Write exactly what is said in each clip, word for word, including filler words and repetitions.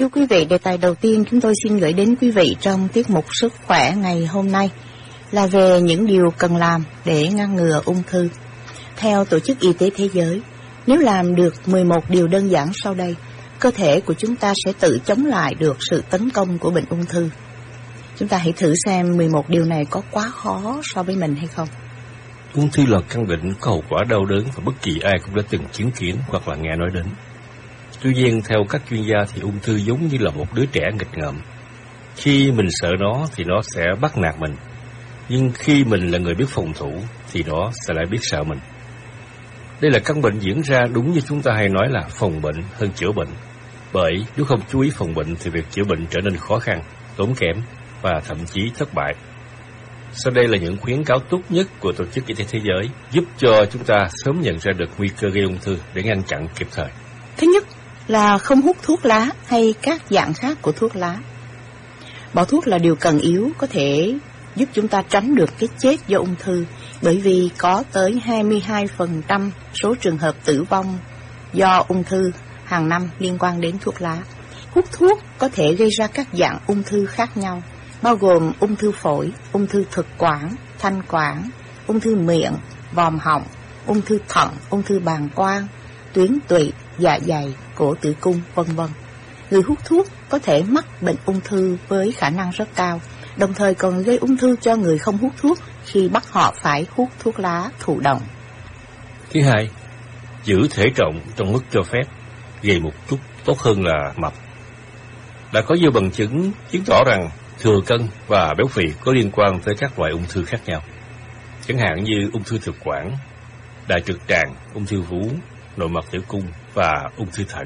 Thưa quý vị, đề tài đầu tiên chúng tôi xin gửi đến quý vị trong tiết mục Sức khỏe ngày hôm nay là về những điều cần làm để ngăn ngừa ung thư. Theo Tổ chức Y tế Thế giới, nếu làm được mười một điều đơn giản sau đây, cơ thể của chúng ta sẽ tự chống lại được sự tấn công của bệnh ung thư. Chúng ta hãy thử xem mười một điều này có quá khó so với mình hay không. Ung thư là căn bệnh có hậu quả đau đớn và bất kỳ ai cũng đã từng chứng kiến hoặc là nghe nói đến. Tuy nhiên, theo các chuyên gia thì ung thư giống như là một đứa trẻ nghịch ngợm. Khi mình sợ nó thì nó sẽ bắt nạt mình. Nhưng khi mình là người biết phòng thủ thì nó sẽ lại biết sợ mình. Đây là căn bệnh diễn ra đúng như chúng ta hay nói là phòng bệnh hơn chữa bệnh. Bởi nếu không chú ý phòng bệnh thì việc chữa bệnh trở nên khó khăn, tốn kém và thậm chí thất bại. Sau đây là những khuyến cáo tốt nhất của Tổ chức Y tế Thế giới giúp cho chúng ta sớm nhận ra được nguy cơ gây ung thư để ngăn chặn kịp thời. Thứ nhất là không hút thuốc lá hay các dạng khác của thuốc lá. Bỏ thuốc là điều cần yếu, có thể giúp chúng ta tránh được cái chết do ung thư, bởi vì có tới hai mươi hai phần trăm số trường hợp tử vong do ung thư hàng năm liên quan đến thuốc lá. Hút thuốc có thể gây ra các dạng ung thư khác nhau, bao gồm ung thư phổi, ung thư thực quản, thanh quản, ung thư miệng, vòm họng, ung thư thận, ung thư bàng quang, tuyến tụy, dạ dày, cổ tử cung, vân vân. Người hút thuốc có thể mắc bệnh ung thư với khả năng rất cao, đồng thời còn gây ung thư cho người không hút thuốc khi bắt họ phải hút thuốc lá thụ động. Thứ hai, giữ thể trọng trong mức cho phép, gầy một chút tốt hơn là mập. Đã có nhiều bằng chứng chứng tỏ rằng thừa cân và béo phì có liên quan tới các loại ung thư khác nhau, chẳng hạn như ung thư thực quản, đại trực tràng, ung thư vú, nội mạc tử cung và ung thư thận.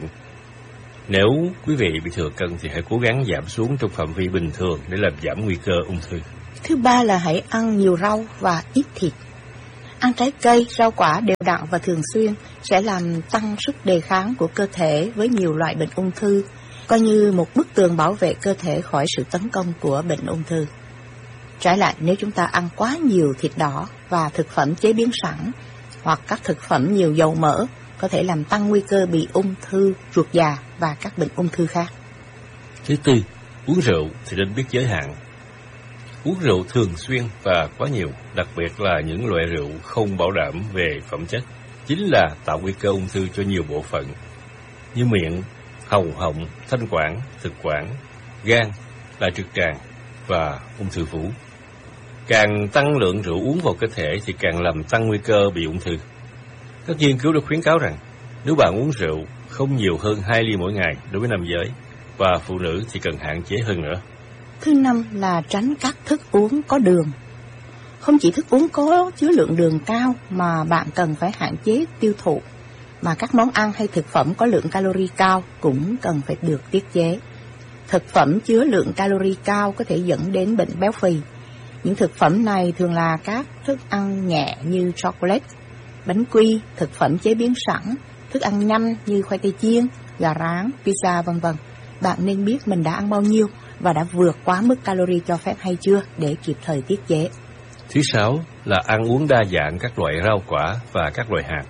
Nếu quý vị bị thừa cân thì hãy cố gắng giảm xuống trong phạm vi bình thường để làm giảm nguy cơ ung thư. Thứ ba là hãy ăn nhiều rau và ít thịt. Ăn trái cây, rau quả đều đặn và thường xuyên sẽ làm tăng sức đề kháng của cơ thể với nhiều loại bệnh ung thư, coi như một bức tường bảo vệ cơ thể khỏi sự tấn công của bệnh ung thư. Trái lại, nếu chúng ta ăn quá nhiều thịt đỏ và thực phẩm chế biến sẵn hoặc các thực phẩm nhiều dầu mỡ, có thể làm tăng nguy cơ bị ung thư ruột già và các bệnh ung thư khác. Thứ tư, uống rượu thì nên biết giới hạn. Uống rượu thường xuyên và quá nhiều, đặc biệt là những loại rượu không bảo đảm về phẩm chất, chính là tạo nguy cơ ung thư cho nhiều bộ phận như miệng, hầu họng, thanh quản, thực quản, gan, đại trực tràng và ung thư vú. Càng tăng lượng rượu uống vào cơ thể thì càng làm tăng nguy cơ bị ung thư. Các nghiên cứu đã khuyến cáo rằng nếu bạn uống rượu không nhiều hơn hai ly mỗi ngày đối với nam giới, và phụ nữ thì cần hạn chế hơn nữa. Thứ năm là tránh các thức uống có đường. Không chỉ thức uống có chứa lượng đường cao mà bạn cần phải hạn chế tiêu thụ, mà các món ăn hay thực phẩm có lượng calo-ri cao cũng cần phải được tiết chế. Thực phẩm chứa lượng calo-ri cao có thể dẫn đến bệnh béo phì. Những thực phẩm này thường là các thức ăn nhẹ như chocolate, bánh quy, thực phẩm chế biến sẵn, thức ăn nhanh như khoai tây chiên, gà rán, pizza vân vân. Bạn nên biết mình đã ăn bao nhiêu và đã vượt quá mức calo-ri cho phép hay chưa để kịp thời tiết chế. Thứ sáu là ăn uống đa dạng các loại rau quả và các loại hạt.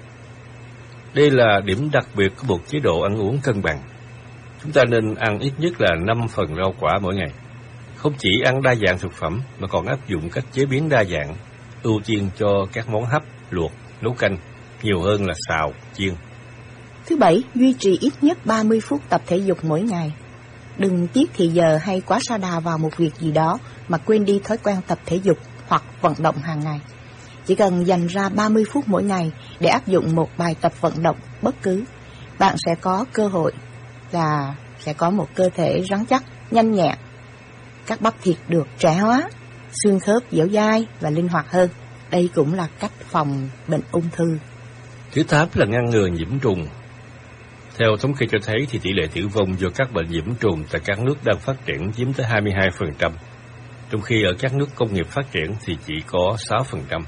Đây là điểm đặc biệt của một chế độ ăn uống cân bằng. Chúng ta nên ăn ít nhất là năm phần rau quả mỗi ngày. Không chỉ ăn đa dạng thực phẩm mà còn áp dụng cách chế biến đa dạng, ưu tiên cho các món hấp, luộc, nấu canh, nhiều hơn là xào, chiên. Thứ bảy, duy trì ít nhất ba mươi phút tập thể dục mỗi ngày. Đừng tiếc thì giờ hay quá sa đà vào một việc gì đó mà quên đi thói quen tập thể dục hoặc vận động hàng ngày. Chỉ cần dành ra ba mươi phút mỗi ngày để áp dụng một bài tập vận động bất cứ, bạn sẽ có cơ hội là sẽ có một cơ thể rắn chắc, nhanh nhẹn, các bắp thịt được trẻ hóa, xương khớp dẻo dai và linh hoạt hơn. Đây cũng là cách phòng bệnh ung thư. Thứ tám là ngăn ngừa nhiễm trùng. Theo thống kê cho thấy thì tỷ lệ tử vong do các bệnh nhiễm trùng tại các nước đang phát triển chiếm tới hai mươi hai phần trăm, trong khi ở các nước công nghiệp phát triển thì chỉ có sáu phần trăm.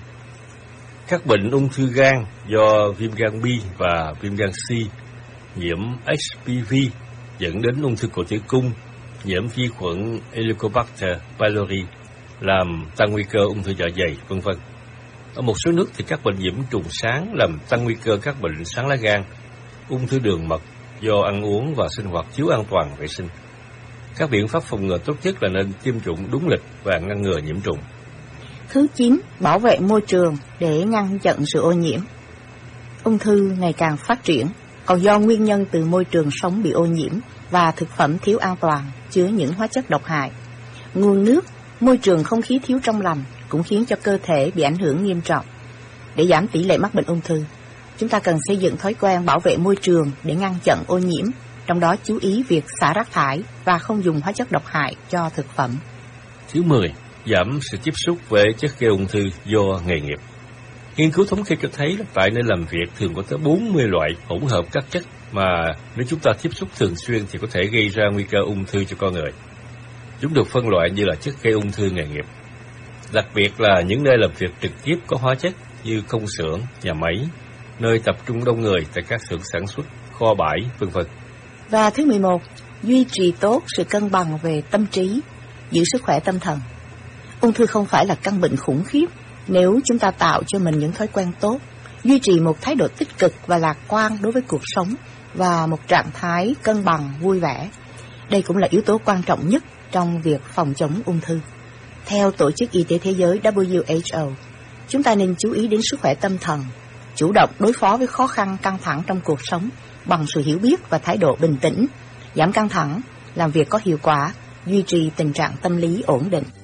Các bệnh ung thư gan do viêm gan B và viêm gan C, nhiễm H P V dẫn đến ung thư cổ tử cung, nhiễm vi khuẩn Helicobacter pylori làm tăng nguy cơ ung thư dạ dày, vân vân. Ở một số nước thì các bệnh nhiễm trùng sáng làm tăng nguy cơ các bệnh sáng lá gan, ung thư đường mật do ăn uống và sinh hoạt thiếu an toàn vệ sinh, Các biện pháp phòng ngừa tốt nhất là nên tiêm chủng đúng lịch và ngăn ngừa nhiễm trùng. Thứ chín, bảo vệ môi trường để ngăn chặn sự ô nhiễm. Ung thư ngày càng phát triển, còn do nguyên nhân từ môi trường sống bị ô nhiễm và thực phẩm thiếu an toàn, chứa những hóa chất độc hại. Nguồn nước, môi trường không khí thiếu trong lành cũng khiến cho cơ thể bị ảnh hưởng nghiêm trọng. Để giảm tỷ lệ mắc bệnh ung thư, chúng ta cần xây dựng thói quen bảo vệ môi trường để ngăn chặn ô nhiễm, trong đó chú ý việc xả rác thải và không dùng hóa chất độc hại cho thực phẩm. Thứ mười, giảm sự tiếp xúc với chất gây ung thư do nghề nghiệp. Nghiên cứu thống kê cho thấy là tại nơi làm việc thường có tới bốn mươi loại hỗn hợp các chất mà nếu chúng ta tiếp xúc thường xuyên thì có thể gây ra nguy cơ ung thư cho con người. Chúng được phân loại như là chất gây ung thư nghề nghiệp. Đặc biệt là những nơi làm việc trực tiếp có hóa chất như công xưởng, nhà máy, nơi tập trung đông người tại các xưởng sản xuất, kho bãi, vân vân. Và thứ mười một, duy trì tốt sự cân bằng về tâm trí, giữ sức khỏe tâm thần. Ung thư không phải là căn bệnh khủng khiếp nếu chúng ta tạo cho mình những thói quen tốt, duy trì một thái độ tích cực và lạc quan đối với cuộc sống và một trạng thái cân bằng vui vẻ. Đây cũng là yếu tố quan trọng nhất trong việc phòng chống ung thư. Theo Tổ chức Y tế Thế giới W H O, chúng ta nên chú ý đến sức khỏe tâm thần, chủ động đối phó với khó khăn căng thẳng trong cuộc sống bằng sự hiểu biết và thái độ bình tĩnh, giảm căng thẳng, làm việc có hiệu quả, duy trì tình trạng tâm lý ổn định.